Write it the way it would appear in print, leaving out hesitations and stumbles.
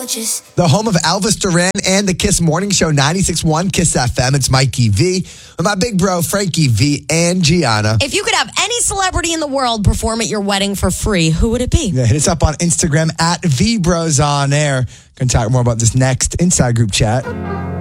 just. The home of Elvis Duran and the Kiss Morning Show, 96.1 Kiss FM. It's Mikey V with my big bro, Frankie V and Gianna. If you could have any celebrity in the world perform at your wedding for free, who would it be? Yeah, hit us up on Instagram at VBrosOnAir. Going to talk more about this next inside group chat.